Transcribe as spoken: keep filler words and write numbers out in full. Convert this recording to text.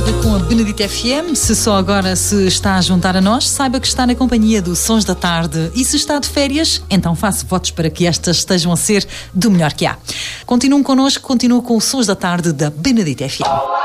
tarde com a Benedito F M. Se só agora se está a juntar a nós, saiba que está na companhia do Sons da Tarde. E se está de férias, então faça votos para que estas estejam a ser do melhor que há. Continuem connosco, continuem com o Sons da Tarde da Benedito F M.